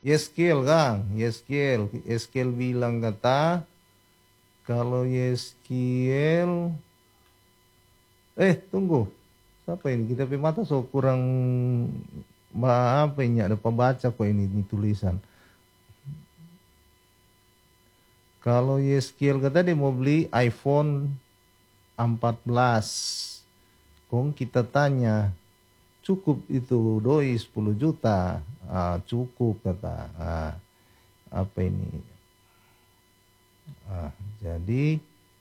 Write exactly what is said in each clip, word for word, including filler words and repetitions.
Yeskiel Kang, Yeskiel, Yeskiel bilang kata kalau Yeskiel, eh tunggu, siapa ini? Kita punya mata so kurang ma- apa ini ada pembaca kok ini, ini tulisan. Kalau Yeskiel kata dia mau beli iPhone empat belas. Kong kita tanya, cukup itu doi sepuluh juta. Ah, cukup kata. Ah, apa ini? Ah, jadi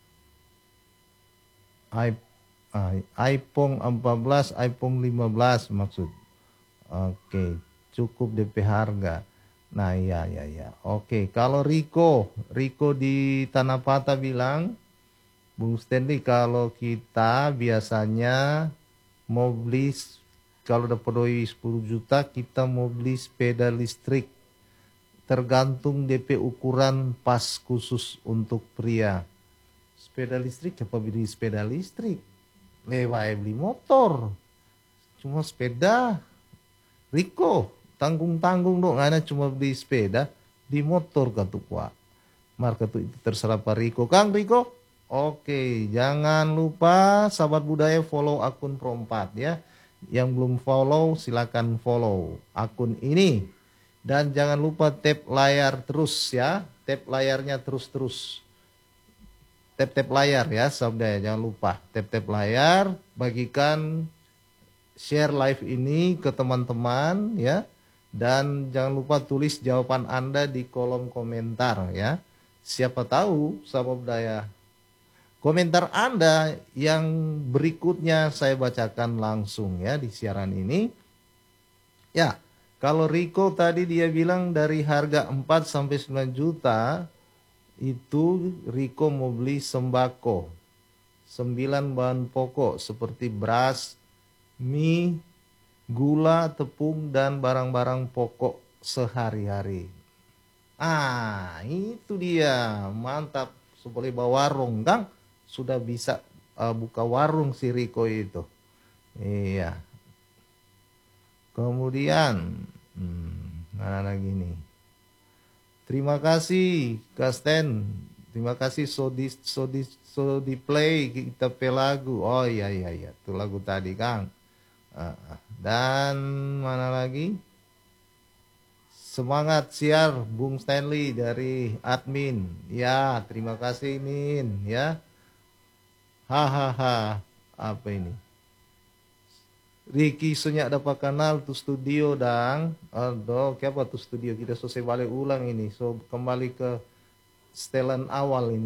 i- ah, iPhone empat belas, iPhone lima belas maksud. Oke, cukup D P harga. Nah, iya, iya, iya. Oke, kalau Riko, Riko di Tanah Pata bilang, Bung Stanley, kalau kita biasanya mau beli, s- kalau dapat doi sepuluh juta, kita mau beli sepeda listrik. Tergantung D P ukuran pas khusus untuk pria. Sepeda listrik, apa beli sepeda listrik? Lewat beli motor. Cuma sepeda. Riko, tanggung-tanggung dong, ana cuma beli sepeda, di motor kan tuh Pak. Marka tuh itu terserah Pak Riko. Kang Riko, oke, jangan lupa sahabat budaya follow akun Prompat ya. Yang belum follow silakan follow akun ini. Dan jangan lupa tap layar terus ya, tap layarnya terus-terus. Tap-tap layar ya, sahabat budaya, jangan lupa tap-tap layar, bagikan share live ini ke teman-teman ya. Dan jangan lupa tulis jawaban Anda di kolom komentar ya. Siapa tahu sahabat budaya, komentar Anda yang berikutnya saya bacakan langsung ya di siaran ini. Ya, kalau Riko tadi dia bilang dari harga empat sampai sembilan juta itu Riko mau beli sembako. Sembilan bahan pokok seperti beras, mie, gula, tepung, dan barang-barang pokok sehari-hari. Ah, itu dia. Mantap. Boleh bawa warung, Kang. Sudah bisa uh, buka warung si Riko itu. Iya. Kemudian, hmm, mana lagi nih? Terima kasih, Kasten. Terima kasih so di so di so di play kita play lagu. Oh iya iya iya, itu lagu tadi, Kang. Ah, ah. Dan mana lagi? Semangat siar Bung Stanley dari admin. Ya, terima kasih Min ya. Hahaha. Apa ini? Ricky sunyak dapat kenal tuh studio dang. Aduh, apa tuh studio kita selesai balik ulang ini. So kembali ke setelan awal ini.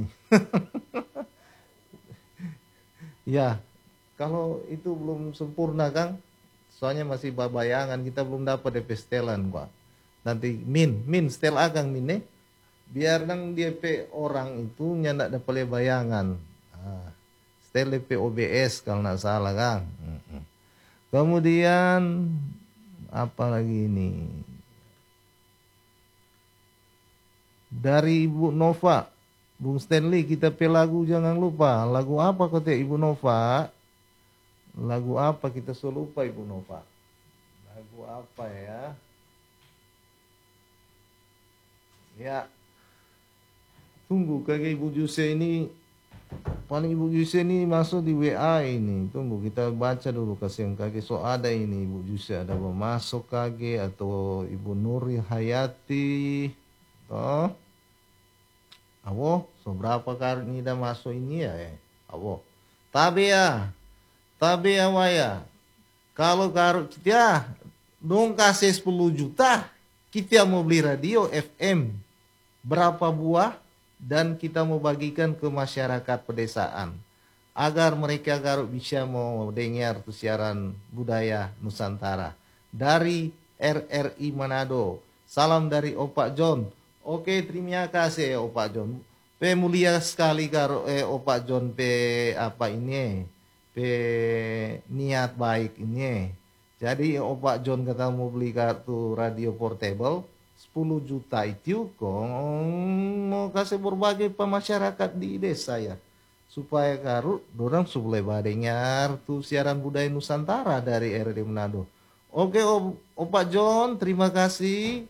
Ya, kalau itu belum sempurna Kang. Soalnya masih bayangan kita belum dapat D P setelan Pak. Nanti Min, Min setel agang Min nih. Biar nang D P orang itu nyandak dapat bayangan. Ah, setel D P O B S kalau nggak salah Kang. Mm-mm. Kemudian apa lagi ini? Dari Ibu Nova, Bung Stanley kita pe lagu jangan lupa. Lagu apa kata Ibu Nova? Lagu apa kita selalu lupa Ibu Nova? Lagu apa ya? Ya, tunggu kakek Ibu Juse ini, paling Ibu Juse ini masuk di W A ini. Tunggu kita baca dulu kasihan kakek. So ada ini Ibu Juse ada masuk kakek atau Ibu Nuri Hayati. Oh, awo, so berapa kali ini udah masuk ini ya? Eh? Awo, tapi ya, tapi ya Waya. Kalau karo kita dong kasih sepuluh juta, kita mau beli radio F M berapa buah dan kita mau bagikan ke masyarakat pedesaan agar mereka garuk bisa mau dengar tuh siaran budaya Nusantara dari R R I Manado. Salam dari Opak John. Oke, terima kasih ya Opak John. Pe mulia sekali karo eh Opak John pe apa ini? Pe niat baik ini. Jadi Opak John kata mau beli kartu radio portable sepuluh juta itu kong mau kasih berbagai pemasyarakat di desa ya supaya karu dorang suplai badengar tuh siaran budaya Nusantara dari R R D Manado. Oke Om, Opak John terima kasih